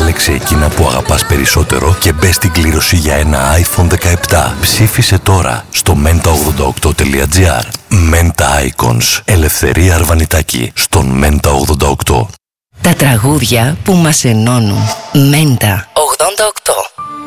Διάλεξε εκείνα που αγαπάς περισσότερο και μπες στην κλήρωση για ένα iPhone 17. Ψήφισε τώρα στο menta88.gr. Menta Icons. Ελευθερία Αρβανιτάκη στον Menta 88. Τα τραγούδια που μας ενώνουν. Menta 88.